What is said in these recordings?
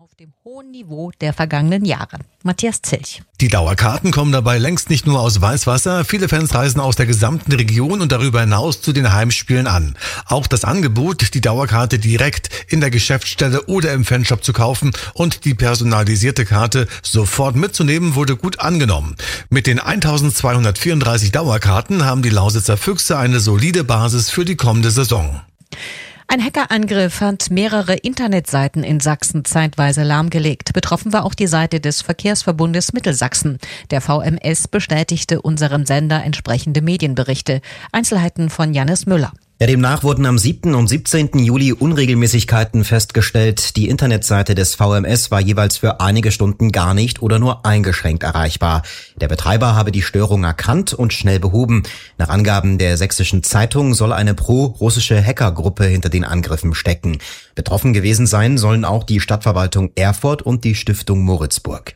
auf dem hohen Niveau der vergangenen Jahre. Matthias Zilch. Die Dauerkarten kommen dabei längst nicht nur aus Weißwasser. Viele Fans reisen aus der gesamten Region und darüber hinaus zu den Heimspielen an. Auch das Angebot, die Dauerkarte direkt in der Geschäftsstelle oder im Fanshop zu kaufen und die personalisierte Karte sofort mitzunehmen, wurde gut angenommen. Mit den 1234 Dauerkarten haben die Lausitzer Füchse eine solide Basis für die kommende Saison. Ein Hackerangriff hat mehrere Internetseiten in Sachsen zeitweise lahmgelegt. Betroffen war auch die Seite des Verkehrsverbundes Mittelsachsen. Der VMS bestätigte unserem Sender entsprechende Medienberichte. Einzelheiten von Jannis Müller. Ja, demnach wurden am 7. und 17. Juli Unregelmäßigkeiten festgestellt. Die Internetseite des VMS war jeweils für einige Stunden gar nicht oder nur eingeschränkt erreichbar. Der Betreiber habe die Störung erkannt und schnell behoben. Nach Angaben der Sächsischen Zeitung soll eine pro-russische Hackergruppe hinter den Angriffen stecken. Betroffen gewesen sein sollen auch die Stadtverwaltung Erfurt und die Stiftung Moritzburg.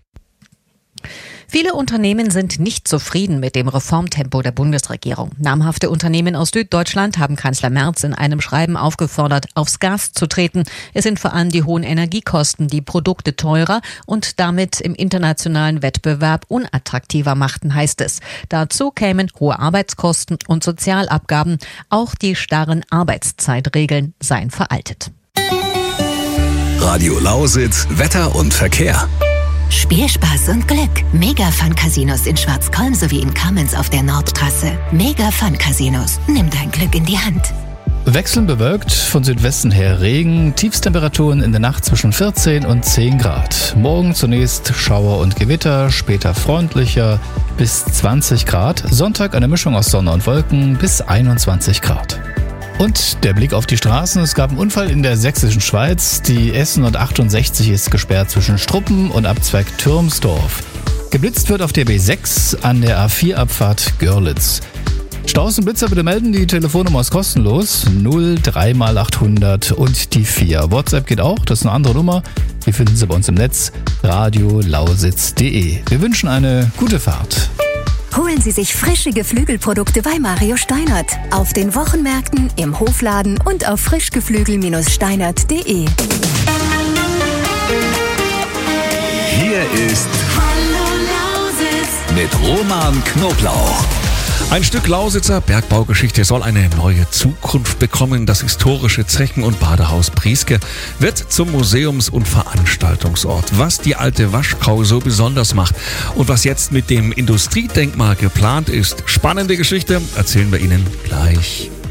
Viele Unternehmen sind nicht zufrieden mit dem Reformtempo der Bundesregierung. Namhafte Unternehmen aus Süddeutschland haben Kanzler Merz in einem Schreiben aufgefordert, aufs Gas zu treten. Es sind vor allem die hohen Energiekosten, die Produkte teurer und damit im internationalen Wettbewerb unattraktiver machten, heißt es. Dazu kämen hohe Arbeitskosten und Sozialabgaben. Auch die starren Arbeitszeitregeln seien veraltet. Radio Lausitz, Wetter und Verkehr. Spielspaß und Glück. Mega Fun Casinos in Schwarzkolm sowie in Kamenz auf der Nordtrasse. Mega Fun Casinos. Nimm dein Glück in die Hand. Wechselnd bewölkt, von Südwesten her Regen, Tiefstemperaturen in der Nacht zwischen 14 und 10 Grad. Morgen zunächst Schauer und Gewitter, später freundlicher bis 20 Grad. Sonntag eine Mischung aus Sonne und Wolken bis 21 Grad. Und der Blick auf die Straßen. Es gab einen Unfall in der sächsischen Schweiz. Die S168 ist gesperrt zwischen Struppen und Abzweig Türmsdorf. Geblitzt wird auf der B6 an der A4-Abfahrt Görlitz. Staus und Blitzer bitte melden. Die Telefonnummer ist kostenlos. 03 mal 800 und die 4. WhatsApp geht auch. Das ist eine andere Nummer. Die finden Sie bei uns im Netz. radiolausitz.de. Wir wünschen eine gute Fahrt. Holen Sie sich frische Geflügelprodukte bei Mario Steinert. Auf den Wochenmärkten, im Hofladen und auf frischgeflügel-steinert.de. Hier ist Hallo Lausitz mit Roman Knoblauch. Ein Stück Lausitzer Bergbaugeschichte soll eine neue Zukunft bekommen. Das historische Zechen- und Badehaus Prieske wird zum Museums- und Veranstaltungsort. Was die alte Waschkau so besonders macht und was jetzt mit dem Industriedenkmal geplant ist, spannende Geschichte, erzählen wir Ihnen gleich.